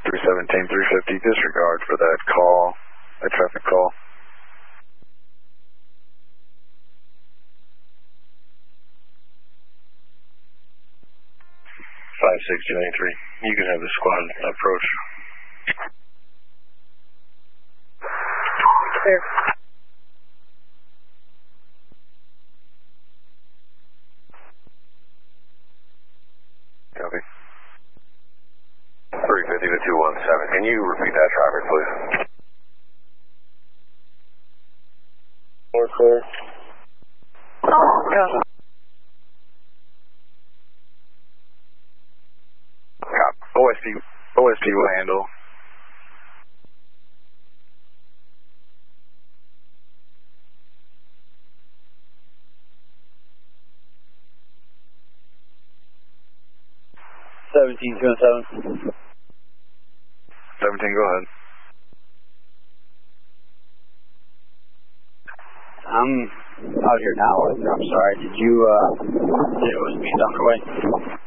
317, 350, disregard for that call, that traffic call. 56293. You can have the squad approach. Clear. Copy. 350 to 217. Can you repeat that traffic, please? More clear. Yeah. OSP will handle. Seventeen, 207. 17, go ahead. I'm out here now. I'm sorry. Did you, it was me down the way?